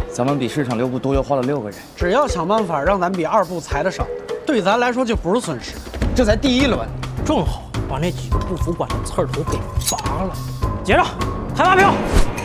咱们比市场6部多优化了6个人， 只要想办法让咱比2部裁的少，对咱来说就不是损失。 这才第1轮， 正好把那几个不服管的刺儿头给拔了。结账，开发票。